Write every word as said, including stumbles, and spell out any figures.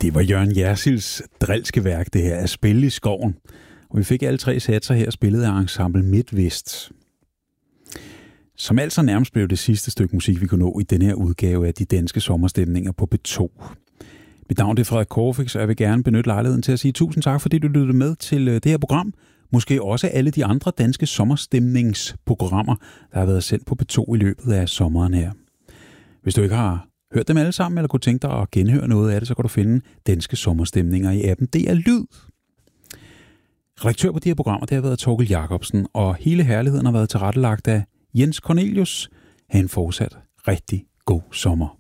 Det var Jørgen Hjersilds drilske værk, det her, At spille i skoven. Og vi fik alle tre satser her spillet af Ensemble MidtVest. Som altså nærmest blev det sidste stykke musik, vi kunne nå i denne her udgave af De Danske Sommerstemninger på B to. Mit navn er Frederik Corfix, og jeg vil gerne benytte lejligheden til at sige tusind tak, fordi du lyttede med til det her program. Måske også alle de andre danske sommerstemningsprogrammer, der har været sendt på B to i løbet af sommeren her. Hvis du ikke har hørt dem alle sammen, eller kunne tænke dig at genhøre noget af det, så kan du finde Danske Sommerstemninger i appen. Det er Lyd. Redaktør på de her programmer, det har været Torkel Jacobsen, og hele herligheden har været tilrettelagt af Jens Cornelius. Ha' en fortsat rigtig god sommer.